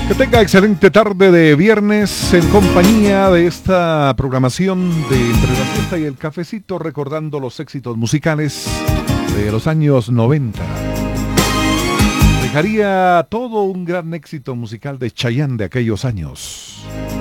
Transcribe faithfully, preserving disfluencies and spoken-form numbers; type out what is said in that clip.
Que tenga excelente tarde de viernes en compañía de esta programación de Entre la Siesta y el Cafecito, recordando los éxitos musicales de los años noventa. Dejaría todo un gran éxito musical de Chayanne de aquellos años.